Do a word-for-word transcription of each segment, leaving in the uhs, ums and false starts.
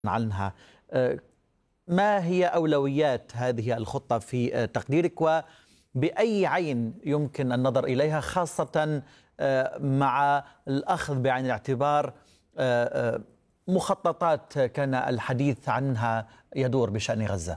عنها. ما هي أولويات هذه الخطة في تقديرك، وبأي عين يمكن النظر إليها، خاصة مع الأخذ بعين الاعتبار مخططات كان الحديث عنها يدور بشأن غزة؟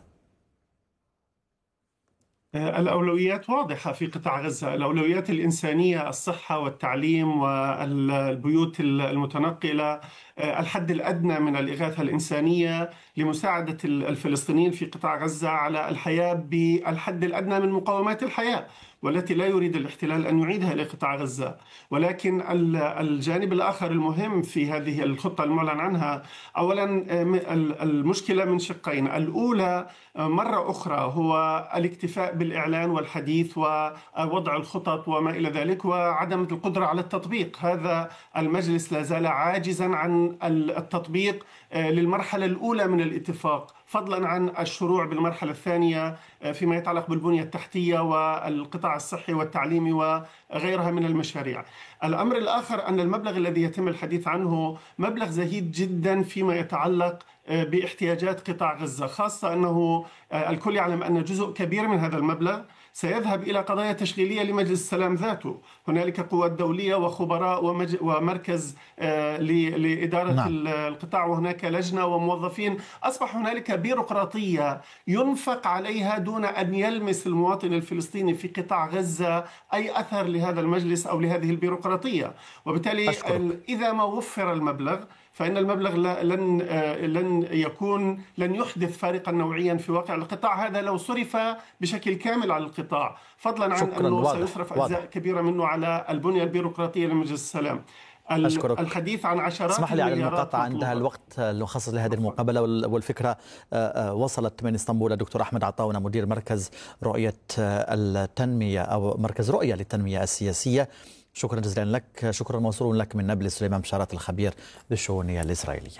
الأولويات واضحة في قطاع غزة. الأولويات الإنسانية، الصحة والتعليم والبيوت المتنقلة، الحد الأدنى من الإغاثة الإنسانية لمساعدة الفلسطينيين في قطاع غزة على الحياة بالحد الأدنى من مقومات الحياة، والتي لا يريد الاحتلال أن يعيدها لقطاع غزة. ولكن الجانب الآخر المهم في هذه الخطة المعلن عنها، أولا المشكلة من شقين. الأولى مرة أخرى هو الاكتفاء بالإعلان والحديث ووضع الخطط وما إلى ذلك، وعدم القدرة على التطبيق. هذا المجلس لا زال عاجزا عن التطبيق للمرحلة الأولى من الاتفاق، فضلا عن الشروع بالمرحلة الثانية فيما يتعلق بالبنية التحتية والقطاع الصحي والتعليمي وغيرها من المشاريع. الأمر الآخر أن المبلغ الذي يتم الحديث عنه مبلغ زهيد جدا فيما يتعلق باحتياجات قطاع غزة، خاصة أنه الكل يعلم أن جزء كبير من هذا المبلغ سيذهب إلى قضايا تشغيلية لمجلس السلام ذاته. هنالك قوات دولية وخبراء ومركز لإدارة نعم. القطاع، وهناك لجنة وموظفين. أصبح هنالك بيروقراطية ينفق عليها دون أن يلمس المواطن الفلسطيني في قطاع غزة أي أثر لهذا المجلس أو لهذه البيروقراطية. وبالتالي أشكرك. إذا ما وفر المبلغ فإن المبلغ لن لن يكون لن يحدث فارقا نوعيا في واقع القطاع هذا لو صرف بشكل كامل على القطاع، فضلا عن أنه واضح. سيصرف أجزاء واضح. كبيرة منه على البنية البيروقراطية لمجلس السلام. أشكرك. الحديث عن عشرات اسمح لي على المقاطعة، انتهى الوقت المخصص لهذه المقابلة، والفكرة وصلت من اسطنبول الدكتور أحمد عطاونة، مدير مركز رؤية التنمية أو مركز رؤية للتنمية السياسية. شكرا جزيلا لك. شكرا موصول لك من نابلس سليمان بشارات، الخبير بالشؤون الإسرائيلية.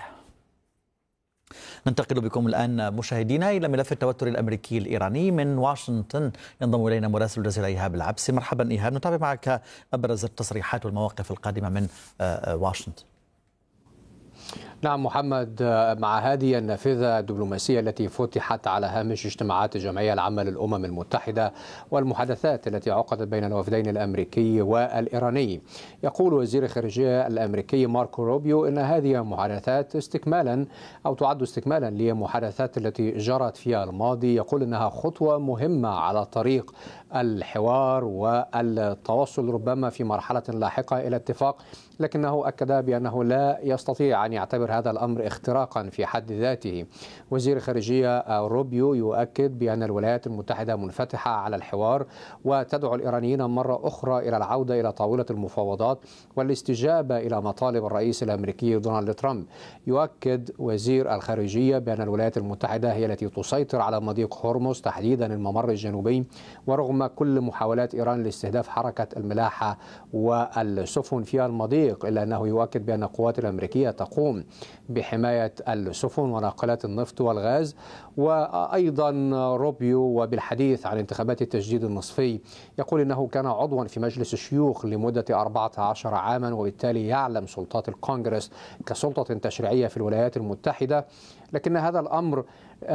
ننتقل بكم الآن مشاهدينا إلى ملف التوتر الأمريكي الإيراني. من واشنطن ينضم إلينا مراسل الجزيرة إيهاب العبسي. مرحبا إيهاب، نتابع معك أبرز التصريحات والمواقف القادمة من واشنطن. نعم محمد، مع هذه النافذة الدبلوماسية التي فتحت على هامش اجتماعات الجمعية العامة للأمم المتحدة والمحادثات التي عقدت بين الوفدين الأمريكي والإيراني، يقول وزير الخارجية الأمريكي ماركو روبيو إن هذه المحادثات استكمالا أو تعد استكمالا لمحادثات التي جرت في الماضي. يقول إنها خطوة مهمة على طريق الحوار والتوصل ربما في مرحلة لاحقة إلى اتفاق، لكنه أكد بأنه لا يستطيع أن يعتبر هذا الأمر اختراقا في حد ذاته. وزير الخارجية روبيو يؤكد بأن الولايات المتحدة منفتحة على الحوار وتدعو الإيرانيين مرة أخرى إلى العودة إلى طاولة المفاوضات والاستجابة إلى مطالب الرئيس الأمريكي دونالد ترامب. يؤكد وزير الخارجية بأن الولايات المتحدة هي التي تسيطر على مضيق هرمز، تحديدا الممر الجنوبي، ورغم كل محاولات إيران لاستهداف حركة الملاحة والسفن في المضيق، إلا أنه يؤكد بأن القوات الأمريكية تقوم بحماية السفن وناقلات النفط والغاز. وأيضا روبيو وبالحديث عن انتخابات التجديد النصفي يقول إنه كان عضوا في مجلس الشيوخ لمدة أربعة عشر عاما، وبالتالي يعلم سلطات الكونغرس كسلطة تشريعية في الولايات المتحدة، لكن هذا الأمر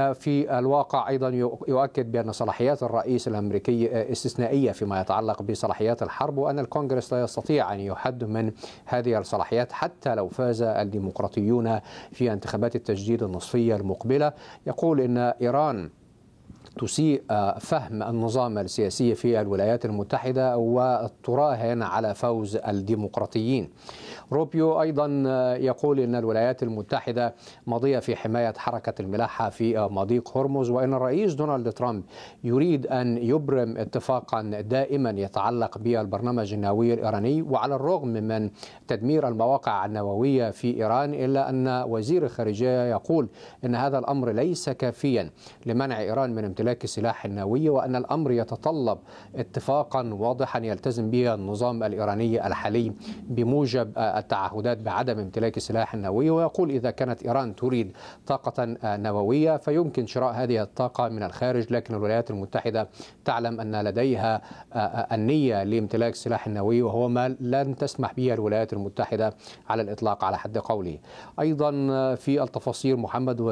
في الواقع أيضا يؤكد بأن صلاحيات الرئيس الأمريكي استثنائية فيما يتعلق بصلاحيات الحرب، وأن الكونغرس لا يستطيع أن يحد من هذه الصلاحيات حتى لو فاز الديمقراطيون في انتخابات التجديد النصفية المقبلة. يقول إن إيران تسيء فهم النظام السياسي في الولايات المتحدة وتراهن على فوز الديمقراطيين. روبيو أيضا يقول إن الولايات المتحدة ماضية في حماية حركة الملاحة في مضيق هرمز، وإن الرئيس دونالد ترامب يريد أن يبرم اتفاقا دائما يتعلق بالبرنامج النووي الإيراني. وعلى الرغم من تدمير المواقع النووية في إيران، إلا أن وزير الخارجية يقول إن هذا الأمر ليس كافيا لمنع إيران من امتلاك السلاح النووي، وأن الأمر يتطلب اتفاقا واضحا يلتزم به النظام الإيراني الحالي بموجب التعهدات بعدم امتلاك السلاح النووي، ويقول إذا كانت إيران تريد طاقة نووية فيمكن شراء هذه الطاقة من الخارج، لكن الولايات المتحدة تعلم أن لديها النية لامتلاك السلاح النووي، وهو ما لن تسمح به الولايات المتحدة على الإطلاق على حد قوله. أيضا في التفاصيل محمد